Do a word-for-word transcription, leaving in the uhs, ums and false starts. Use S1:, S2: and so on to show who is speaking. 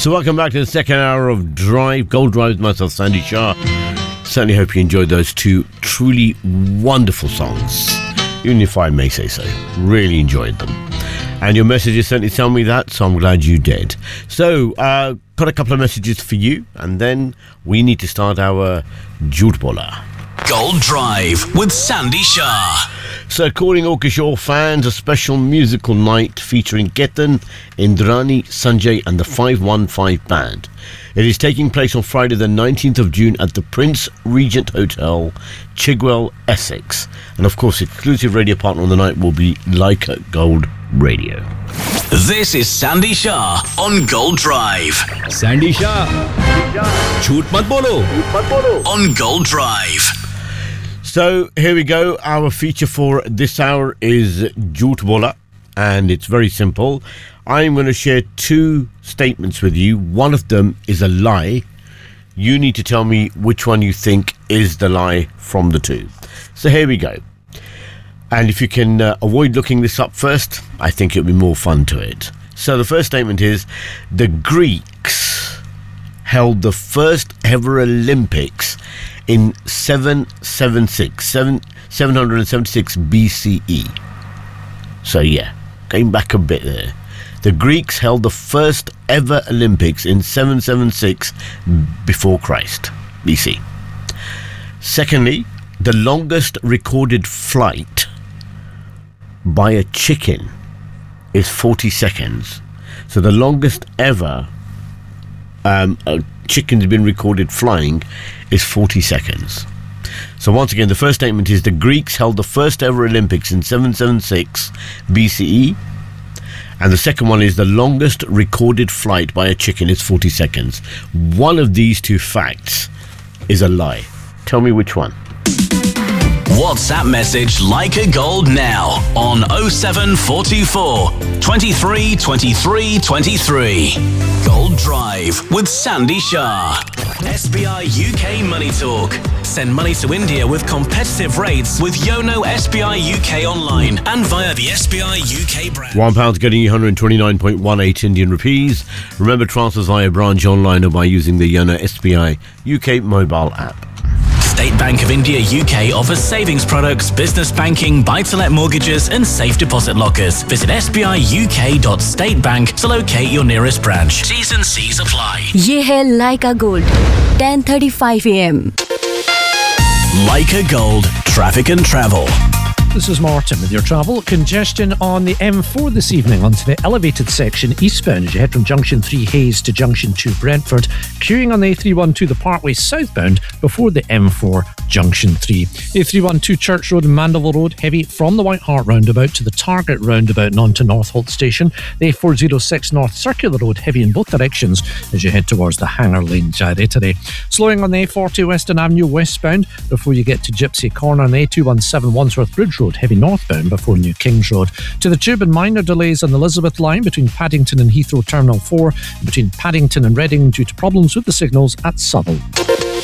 S1: So welcome back to the second hour of Drive, Gold Drive with myself, Sandy Shah. Certainly hope you enjoyed those two truly wonderful songs, even if I may say so. Really enjoyed them. And your messages certainly tell me that, so I'm glad you did. So, uh, got a couple of messages for you, and then we need to start our Jhoot Bola.
S2: Gold Drive with Sandy Shah.
S1: So, calling all Kishore fans, a special musical night featuring Ketan, Indrani, Sanjay and the five one five Band. It is taking place on Friday the nineteenth of June at the Prince Regent Hotel, Chigwell, Essex. And of course, exclusive radio partner on the night will be Leica Gold Radio.
S2: This is Sandy Shah on Gold Drive.
S3: Sandy Shah. Jhoot mat bolo.
S2: On Gold Drive.
S1: So here we go. Our feature for this hour is Jhoot Bola, and it's very simple. I'm going to share two statements with you. One of them is a lie. You need to tell me which one you think is the lie from the two. So here we go. And if you can uh, avoid looking this up first, I think it'll be more fun to it. So the first statement is, the Greeks held the first ever Olympics in seven seventy-six, seven, seven seventy-six B C E. So yeah, going back a bit there. The Greeks held the first ever Olympics in seven seventy-six before Christ, B C. Secondly, the longest recorded flight by a chicken is forty seconds. So the longest ever um, a chicken has been recorded flying is forty seconds. So once again, the first statement is the Greeks held the first ever Olympics in seven seventy-six B C E. And the second one is the longest recorded flight by a chicken is forty seconds. One of these two facts is a lie. Tell me which one.
S2: WhatsApp message Leica Gold now on oh seven four two four, twenty-three, twenty-three, twenty-three. Gold Drive with Sandy Shah. S B I U K Money Talk. Send money to India with competitive rates with Yono S B I U K online and via the S B I U K brand.
S1: One pound's getting you one hundred twenty-nine point one eight Indian rupees. Remember, transfers via branch online or by using the Yono S B I U K mobile app.
S2: State Bank of India U K offers savings products, business banking, buy-to-let mortgages and safe deposit lockers. Visit s b i u k dot state bank to locate your nearest branch. T's and C's apply.
S4: ये है Leica Gold, ten thirty-five a m.
S2: Leica Gold, traffic and travel.
S5: This is Martin with your travel. Congestion on the M four this evening onto the elevated section eastbound as you head from Junction three Hayes to Junction two Brentford. Queuing on the A three twelve the Parkway southbound before the M four Junction three. A three twelve Church Road and Mandeville Road heavy from the White Hart roundabout to the Target roundabout and on to Northolt Station. The A four oh six North Circular Road heavy in both directions as you head towards the Hanger Lane Gyratory. Slowing on the A forty Western Avenue westbound before you get to Gypsy Corner and the A two seventeen Wandsworth Bridge Road heavy northbound before New Kings Road. To the Tube and minor delays on the Elizabeth line between Paddington and Heathrow Terminal four and between Paddington and Reading due to problems with the signals at Southall.